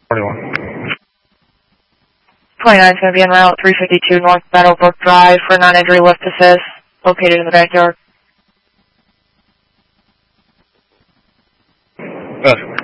41. 29 is going to be en route 352 North Battlebrook Drive for non-injury lift assist, located in the backyard. Perfect.